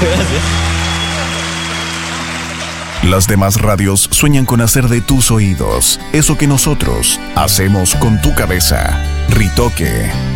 Gracias. Las demás radios sueñan con hacer de tus oídos eso que nosotros hacemos con tu cabeza. Ritoque.